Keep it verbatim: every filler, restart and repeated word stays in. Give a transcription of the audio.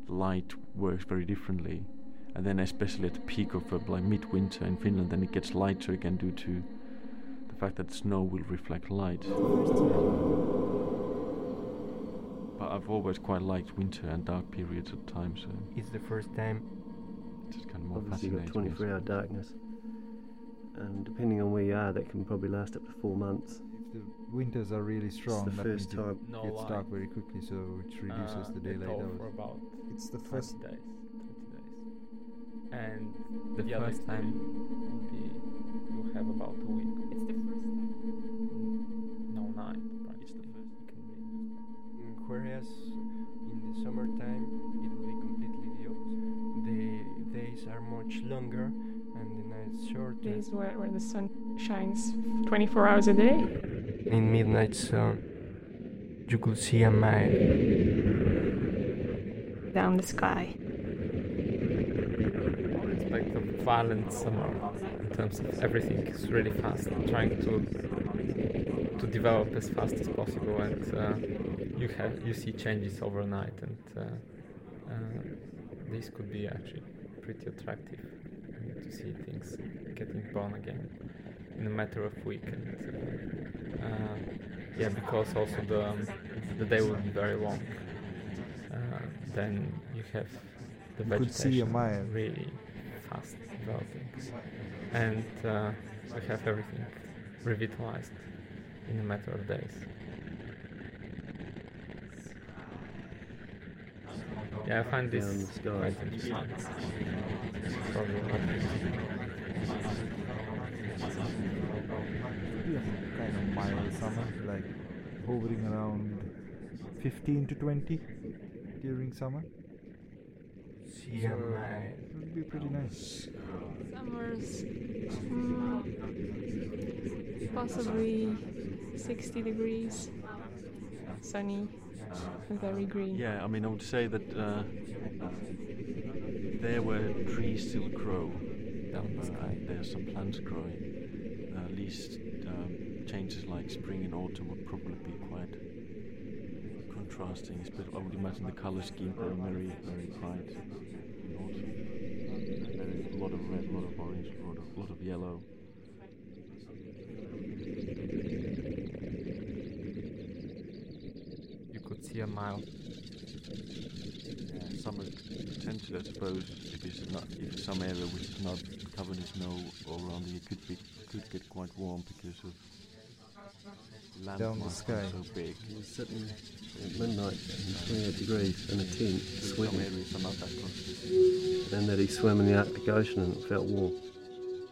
light works very differently, and then especially at the peak of uh, like midwinter in Finland, then it gets lighter again due to the fact that snow will reflect light. But I've always quite liked winter and dark periods of time, so it's the first time. It's just kind of more Obviously you've got fascinating. twenty-four hour darkness, and depending on where you are, that can probably last up to four months. If the winters are really strong, the that first means time. it No gets light. dark very quickly, so it reduces Uh, the daylight it hours. for about It's the twenty first. days. twenty days. And The the, other first time will be you have about a week. It's the first time. No night. It's the first. You can read Mm, Whereas in the summertime it will be completely the opposite. The days are much longer and the nights shorter. Days where, where the sun shines twenty-four hours a day. In midnight sun, you could see a mile. Down the sky. I expect a violent summer in terms of everything is really fast. Trying to to develop as fast as possible, and uh, you have you see changes overnight, and uh, uh, this could be actually pretty attractive uh, to see things getting born again in a matter of week. And uh, uh, yeah, because also the um, the day will be very long. Uh, then you have the You could see a vegetation mile. really fast developing, and uh, we have everything revitalized in a matter of days. Yeah, I find this Down the sky. quite interesting. Probably not. Yeah, kind of mild summer, like hovering around fifteen to twenty during summer. See a mile. It would be pretty nice. Summers, mm, possibly sixty degrees, sunny, and very green. Yeah, I mean, I would say that uh, there where trees still grow, down the sky, there's some plants growing. Uh, at least um, changes like spring and autumn would probably be quite contrasting. But I would imagine the color scheme being very, very bright in autumn. And there is a lot of red, a lot of orange, a lot of, lot of yellow. You could see a mile. Yeah, summer potentially, I suppose, if it's not, if it's some area which is not covered in snow all around it, it could be could get quite warm because of Down the landmarks sky. are so big. You're sitting at midnight in twenty-eight degrees in a tent, Some sweating, areas are not that constant. and that he swam in the Arctic Ocean and it felt warm.